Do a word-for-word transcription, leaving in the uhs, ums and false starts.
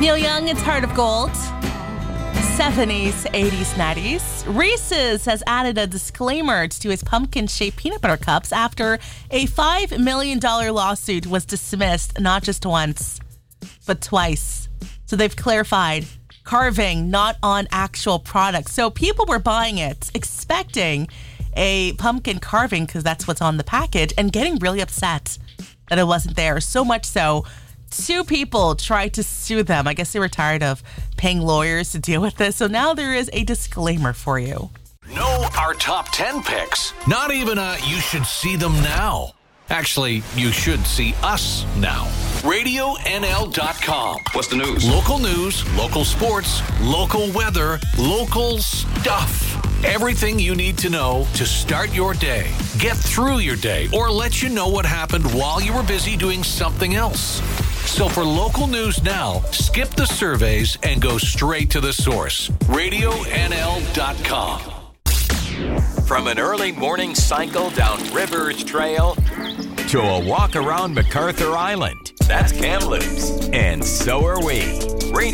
Neil Young, It's Heart of Gold. seventies, eighties, nineties. Reese's has added a disclaimer to his pumpkin-shaped peanut butter cups after a five million dollars lawsuit was dismissed not just once, but twice. So they've clarified carving, not on actual products. So people were buying it, expecting a pumpkin carving because that's what's on the package, and getting really upset that it wasn't there. So much so, two people tried to sue them. I guess they were tired of paying lawyers to deal with this. So now there is a disclaimer for you. Know our top ten picks. Not even a you should see them now. Actually, you should see us now. radio N L dot com. What's the news? Local news, local sports, local weather, local stuff. Everything you need to know to start your day, get through your day, or let you know what happened while you were busy doing something else. So for local news now, skip the surveys and go straight to the source. radio N L dot com. From an early morning cycle down Rivers Trail to a walk around MacArthur Island. That's Kamloops. And so are we.